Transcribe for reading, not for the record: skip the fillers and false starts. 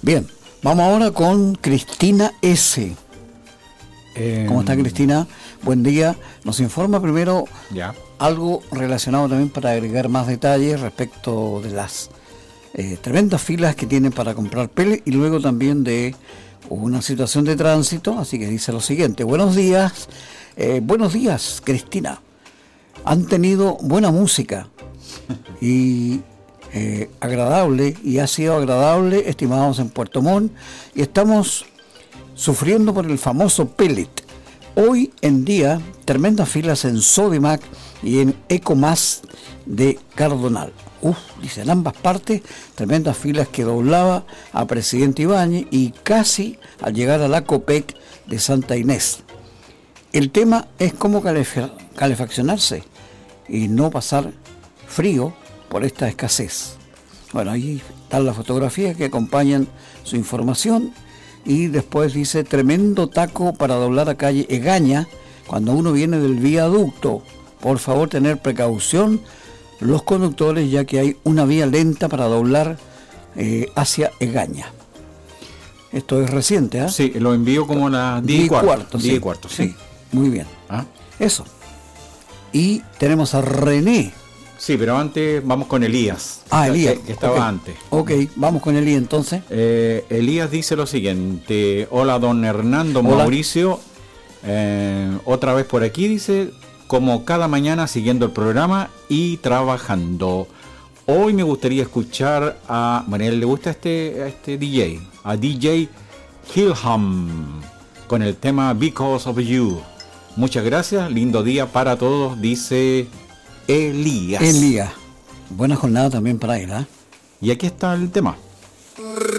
Bien, vamos ahora con Cristina S. ¿Cómo está, Cristina? Buen día. Nos informa primero algo relacionado también para agregar más detalles respecto de las tremendas filas que tienen para comprar pellet y luego también de una situación de tránsito. Así que dice lo siguiente: buenos días, Cristina. Han tenido buena música y agradable, y ha sido agradable, estimados en Puerto Montt, y estamos sufriendo por el famoso pellet. Hoy en día, tremendas filas en Sodimac y en Ecomas de Cardonal. Dice, en ambas partes, tremendas filas que doblaba a Presidente Ibáñez y casi al llegar a la Copec de Santa Inés. El tema es cómo calefaccionarse y no pasar frío por esta escasez. Bueno, ahí están las fotografías que acompañan su información. Y después dice, tremendo taco para doblar a calle Egaña cuando uno viene del viaducto. Por favor, tener precaución los conductores, ya que hay una vía lenta para doblar hacia Egaña. Esto es reciente, ¿ah? Sí, lo envío como a las 10 y cuarto. 10 y cuarto, sí. Muy bien. Eso. Y tenemos a René. Sí, pero antes vamos con Elías. Elías. Que estaba antes. Ok, vamos con Elías entonces. Elías dice lo siguiente: hola, don Hernando. Hola. Mauricio. Otra vez por aquí, dice, como cada mañana siguiendo el programa y trabajando. Hoy me gustaría escuchar a... Bueno, a él le gusta a este DJ, a DJ Hillham, con el tema Because of You. Muchas gracias, lindo día para todos, dice Elías. Buena jornada también para él, ¿eh? Y aquí está el tema.